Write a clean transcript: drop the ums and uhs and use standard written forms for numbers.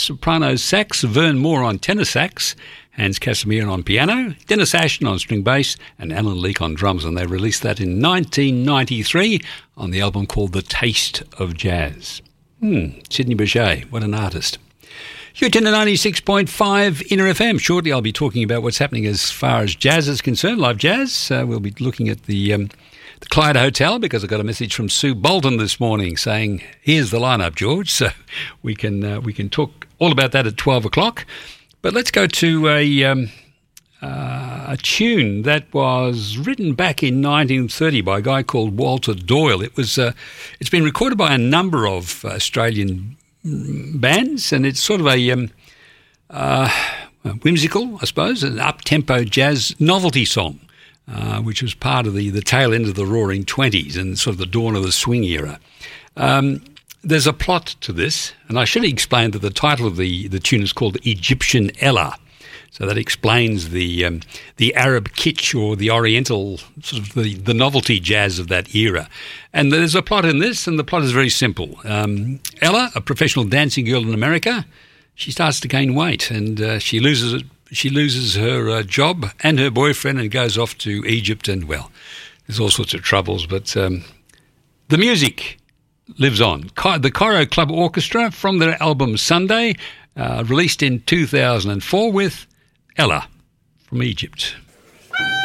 soprano sax, Vern Moore on tenor sax, Hans Casimir on piano, Dennis Ashton on string bass, and Alan Leake on drums. And they released that in 1993 on the album called The Taste of Jazz. Sidney Bechet, what an artist. You're tuned to 96.5 Inner FM. Shortly I'll be talking about what's happening as far as jazz is concerned, live jazz. We'll be looking at the Clyde Hotel, because I got a message from Sue Bolton this morning saying, here's the lineup, George. So we can talk all about that at 12 o'clock. But let's go to a tune that was written back in 1930 by a guy called Walter Doyle. It's been recorded by a number of Australian bands, and it's sort of a whimsical, I suppose, an up-tempo jazz novelty song, which was part of the tail end of the Roaring Twenties and sort of the dawn of the swing era. There's a plot to this, and I should explain that the title of the tune is called Egyptian Ella. So that explains the Arab kitsch, or the Oriental, sort of the novelty jazz of that era. And there's a plot in this, and the plot is very simple. Ella, a professional dancing girl in America, she starts to gain weight, and she loses her job and her boyfriend, and goes off to Egypt. And well, there's all sorts of troubles, but the music lives on. The Cairo Club Orchestra, from their album Sunday, released in 2004, with Ella from Egypt.